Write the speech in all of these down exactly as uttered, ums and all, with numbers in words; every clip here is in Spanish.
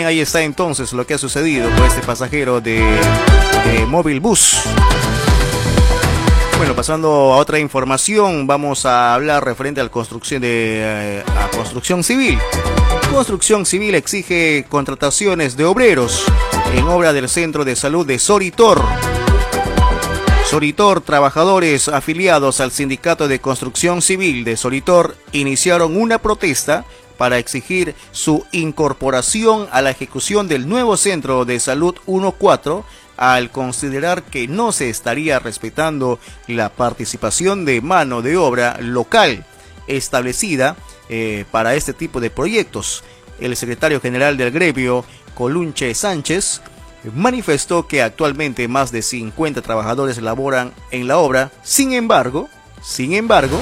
ahí está entonces lo que ha sucedido con este pasajero de, de Móvil Bus. Bueno, pasando a otra información, vamos a hablar referente a la construcción de eh, a construcción civil. Construcción civil exige contrataciones de obreros en obra del Centro de Salud de Soritor. Soritor, trabajadores afiliados al Sindicato de Construcción Civil de Soritor iniciaron una protesta para exigir su incorporación a la ejecución del nuevo Centro de Salud uno cuatro, al considerar que no se estaría respetando la participación de mano de obra local establecida eh, para este tipo de proyectos. El secretario general del gremio, Colunche Sánchez, manifestó que actualmente más de cincuenta trabajadores laboran en la obra. Sin embargo, sin embargo,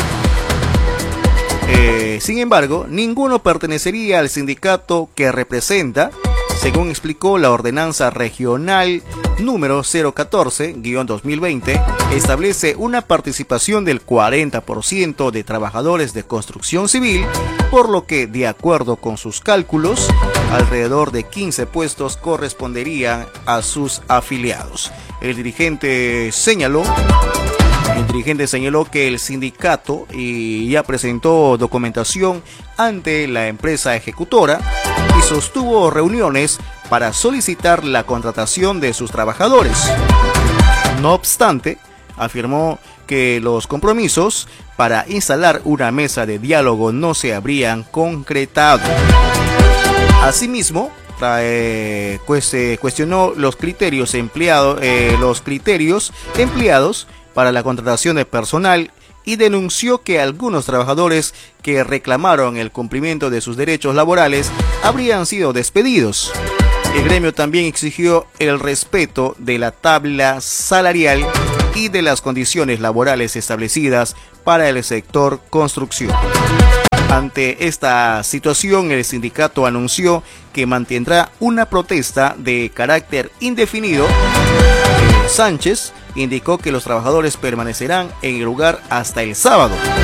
eh, sin embargo, ninguno pertenecería al sindicato que representa, según explicó la ordenanza regional número cero catorce guión dos mil veinte, establece una participación del cuarenta por ciento de trabajadores de construcción civil, por lo que, de acuerdo con sus cálculos, alrededor de quince puestos corresponderían a sus afiliados. El dirigente señaló El dirigente señaló que el sindicato y ya presentó documentación ante la empresa ejecutora y sostuvo reuniones para solicitar la contratación de sus trabajadores. No obstante, afirmó que los compromisos para instalar una mesa de diálogo no se habrían concretado. Asimismo, eh, pues, eh, cuestionó los criterios empleados, eh, los criterios empleados para la contratación de personal y denunció que algunos trabajadores que reclamaron el cumplimiento de sus derechos laborales habrían sido despedidos. El gremio también exigió el respeto de la tabla salarial y de las condiciones laborales establecidas para el sector construcción. Ante esta situación, el sindicato anunció que mantendrá una protesta de carácter indefinido. Sánchez indicó que los trabajadores permanecerán en el lugar hasta el sábado.